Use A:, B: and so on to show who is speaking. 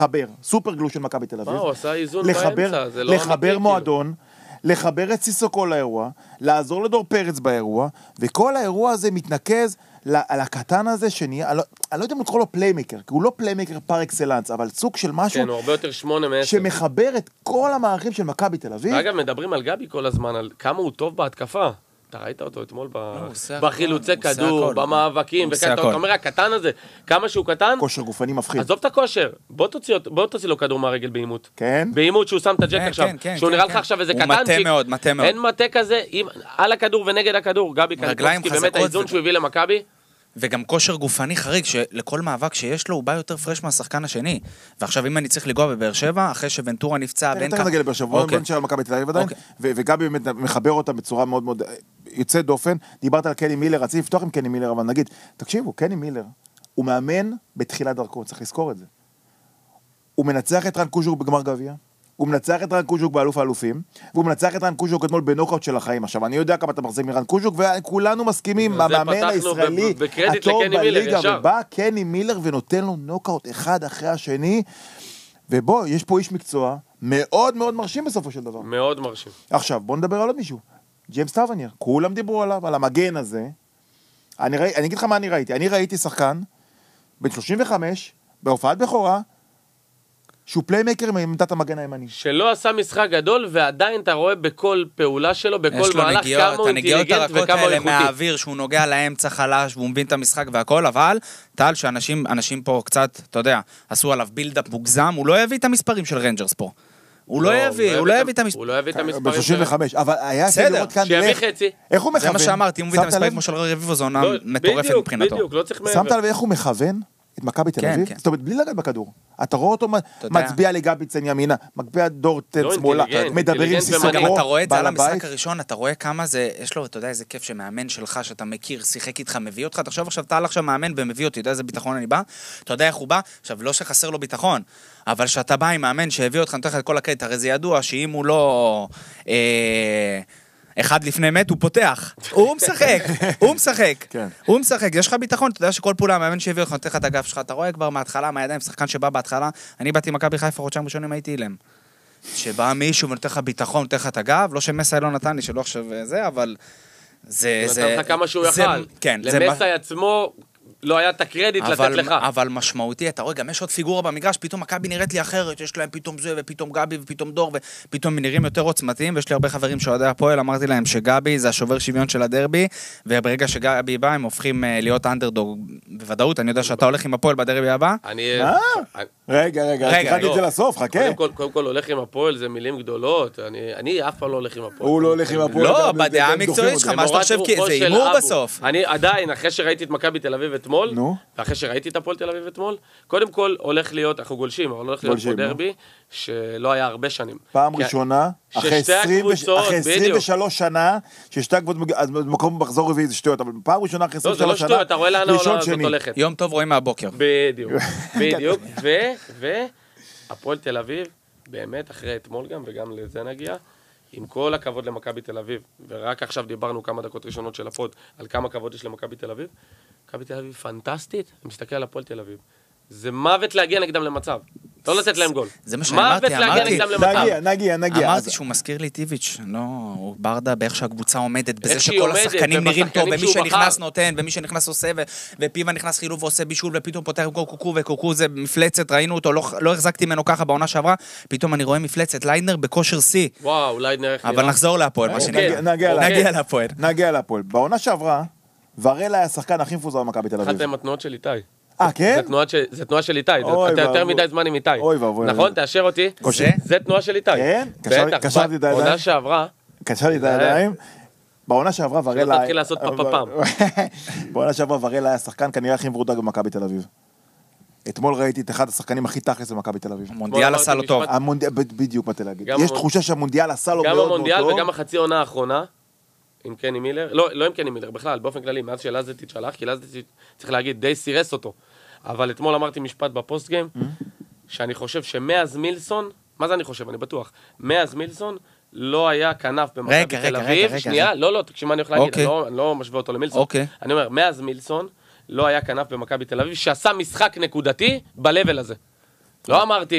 A: לחבר, סופר גלו של מכבי תל אביב.
B: הוא עשה איזון באמצע, זה לא
A: לחבר מועדון, לחבר את סיסוקו לאירוע, לעזור לדור פרץ באירוע, וכל האירוע הזה מתנקז על הקטן הזה שנהיה, אני לא יודע אם לקרוא לו פליימקר, כי הוא לא פליימקר פר אקסלנס, אבל סוג של משהו,
B: כן, הוא הרבה יותר 8 מ-10.
A: שמחבר את כל המערכים של מכבי תל אביב.
B: ואגב, מדברים על גבי כל הזמן, על כמה הוא טוב בהתקפה. אתה ראית אותו אתמול בחילוצי כדור, במאבקים, אתה אומר, הקטן הזה, כמה שהוא קטן,
A: כושר גופני מפחיד.
B: עזוב את הכושר, בוא תוציא לו כדור מהרגל באימות.
A: כן?
B: באימות שהוא שם את הג'ק עכשיו, שהוא נראה לך עכשיו איזה קטנצ'יק.
C: הוא מטה מאוד.
B: אין מטה כזה, על הכדור ונגד הכדור, גבי קניקובסקי, באמת האיזון שהוא הביא למכבי.
C: וגם כושר גופני חריג, שלכל מאבק שיש לו, הוא בא יותר פרש מהשחקן השני. ועכשיו, אם אני צריך לגוע בבאר שבע, אחרי שוונטורה נפצע,
A: תכף נגיע לבאר שבע, בוא נשאר על מכבי תל אביב עדיין, וגבי באמת מחבר אותה בצורה מאוד מאוד יוצאת דופן. דיברת על קני מילר, רציתי לפתוח עם קני מילר, אבל נגיד, תקשיבו, קני מילר, הוא מאמן בתחילת דרכו, צריך לזכור את זה. הוא מנצח את רן קוז'וק בגמר גביע, הוא מנצח את רן קוז'וק באלוף האלופים, והוא מנצח את רן קוז'וק אתמול בנוקאוט של החיים. עכשיו, אני יודע כמה אתה מחזיק מרן קוז'וק, וכולנו מסכימים, המאמן הישראלי, הטוב בליגה, ובא קני מילר ונותן לו נוקאוט אחד אחרי השני, ובוא, יש פה איש מקצוע מאוד מאוד מרשים בסופו של דבר.
B: מאוד מרשים.
A: עכשיו, בוא נדבר על עוד מישהו. ג'יימס טאבנייר, כולם דיברו עליו, על המגן הזה. אני אגיד לך מה אני ראיתי. אני ראיתי שחקן, בן 35, בהופעת בכורה, שהוא פליימקר מעמדת המגן הימני.
B: שלא עשה משחק גדול, ועדיין אתה רואה בכל פעולה שלו, בכל מהלך, כמה הוא אינטליגנט וכמה הוא איכותי.
C: מהאוויר, שהוא נוגע לאמצע חלש, והוא מבין את המשחק והכל, אבל טל, שאנשים פה קצת, אתה יודע, עשו עליו בילדאפ מוגזם, הוא לא יביא את המספרים של רנג'רס פה. הוא לא יביא את המספרים.
B: הוא לא יביא את המספרים.
A: ב-35, אבל היה לראות כאן
B: שיביא חצי.
A: איך הוא מכוון?
C: זה מה שאמרתי, הוא מביא את המספרים כמו של רביבו, זו עונה מטורפת מבחינתו.
B: בדיוק, לא צריך מעבר.
A: שמת לב איך הוא מכוון? את מכבי תל אביב? זאת אומרת, בלי לגעת בכדור. אתה רואה אותו מצביע לגבי צן ימינה, מגביע דור תן שמאלה, מדבר עם סיסוקו,
C: גם אתה רואה את זה על המשחק הראשון, אתה רואה כמה זה, יש לו, אתה יודע, איזה כיף שמאמן שלך, שאתה מכיר, שיחק איתך, מביא אותך, תחשוב עכשיו, אתה עכשיו מאמן ומביא אותי, אתה יודע איזה ביטחון אני בא? אתה יודע איך הוא בא? עכשיו, לא שחסר לו ביטחון, אבל שאתה בא עם מאמן שהביא אותך, נותן לך את כל הקטע, הרי זה ידוע שאם הוא לא אחד לפני מת, הוא פותח. הוא משחק. יש לך ביטחון, אתה יודע שכל פעולה המאמן שהביא לך, נותן לך את הגב שלך, אתה רואה כבר מההתחלה, מהידיים, שחקן שבא בהתחלה, אני באתי מכבי חיפה, חודשיים ראשונים הייתי אילם. שבא מישהו ונותן לך ביטחון, נותן לך את הגב, לא שמסי לא נתן לי, שלא עכשיו זה, אבל זה...
B: נתן לך כמה שהוא יכל. למסי עצמו... לא היה את הקרדיט לתת לך.
C: אבל משמעותי, אתה רואה, גם יש עוד פיגורה במגרש, פתאום מכבי נראית לי אחרת, יש להם פתאום זה, ופתאום גבי, ופתאום דור, ופתאום נראים יותר עוצמתיים, ויש לי הרבה חברים שאוהדי הפועל, אמרתי להם שגבי זה השובר שוויון של הדרבי, וברגע שגבי בא, הם הופכים להיות אנדרדוג בוודאות, אני יודע שאתה הולך עם הפועל בדרבי הבא.
A: רגע, תחלתי את זה לסוף, חכה.
B: קודם כל הולך עם הפועל, זה מילים גדולות, אני אף פעם לא הולך עם הפועל.
A: הוא לא הולך עם הפועל.
C: לא, בדעה המקצועית שלך, מה שאתה חושב, זה הימור בסוף.
B: אני עדיין, אחרי שראיתי את מכבי תל אביב אתמול, ואחרי שראיתי את הפועל תל אביב אתמול, קודם כל הולך להיות, אנחנו גולשים, אבל הולך להיות פה דרבי, שלא היה הרבה שנים.
A: פעם ראשונה, אחרי 23 שנה, ששתי הקבוצות, אז במקום מחזור רביעי זה שטויות, אבל פעם ראשונה אחרי 23 שנה,
B: לא, זה לא שטויות, אתה רואה לאן העונה הזאת הולכת.
C: יום טוב רואים מהבוקר.
B: בדיוק, והפועל תל אביב, באמת, אחרי אתמול גם, וגם לזה נגיע, עם כל הכבוד למכבי תל אביב, ורק עכשיו דיברנו כמה דקות ראשונות של הפוד, על כמה כבוד יש למכבי תל אביב, מכבי תל אביב פנטסטית, אני מסתכל על הפועל תל אביב. זה מוות להגיע נגדם למצב. לא לתת להם גול.
C: זה מה שאמרתי,
A: נגיע.
C: אמרתי שהוא מזכיר לי טיביץ', לא, הוא ברדה באיך שהקבוצה עומדת, בזה שכל השחקנים נראים טוב, ומי שנכנס נותן, ומי שנכנס עושה, ופיבה נכנס חילוב ועושה בישול, ופתאום פותח עם קוקו, וקוקו זה מפלצת, ראינו אותו, לא החזקתי ממנו ככה בעונה שעברה, פתאום אני רואה מפלצת, ליידנר בכושר C.
B: וואו, ליידנר.
C: אבל נחזור להפועל, מה שנגיע להפועל.
A: נגיע להפועל. בעונה שעברה, ורלה היה השחקן הכי מפוזר במכבי תל אביב.
B: אחת עם התנועות של איתי.
A: כן?
B: זה תנועה של איתי, אתה יותר מדי זמן עם איתי. נכון? תאשר אותי. זה תנועה של איתי.
A: כן? קשרתי את הידיים.
B: בעונה שעברה.
A: קשרתי את הידיים. בעונה שעברה ורלה...
B: תתחיל לעשות פעם.
A: בעונה שעברה ורלה היה שחקן כנראה הכי מבורדג במכבי תל אביב. אתמול ראיתי את אחד השחקנים הכי תכלס במכבי תל אביב.
C: המונדיאל עשה לו טוב.
A: בדיוק מה להגיד. יש תחושה שהמונדיאל עשה לו מאוד מאוד טוב.
B: גם המונדיאל וגם החצי עונה האחרונה. עם קני מילר, לא עם קני מילר, בכלל, באופן כללי, מאז שלזטיץ' הלך, כי לזטיץ', צריך להגיד, די סירס אותו. אבל אתמול אמרתי משפט בפוסט גיים, שאני חושב שמאז מילסון, מה זה אני חושב? אני בטוח. מאז מילסון לא היה כנף במכבי תל אביב. שנייה, לא, תקשיב מה אני הולך להגיד, אני לא משווה אותו למילסון. אני אומר, מאז מילסון לא היה כנף במכבי תל אביב, שעשה משחק נקודתי בלבל הזה. לא אמרתי,